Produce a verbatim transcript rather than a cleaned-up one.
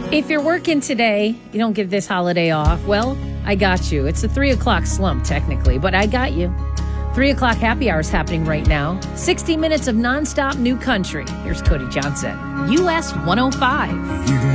If you're working today, you don't get this holiday off. Well, I got you. It's a three o'clock slump, technically, but I got you. three o'clock happy hour is happening right now. sixty minutes of nonstop new country. Here's Cody Johnson, U S one oh five. You can